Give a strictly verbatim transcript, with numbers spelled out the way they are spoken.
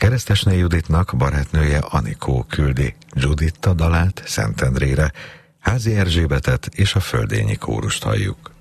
Keresztesné Juditnak barátnője Anikó küldi Giuditta dalát Szentendrére, Házi Erzsébetet és a Földényi kórust halljuk.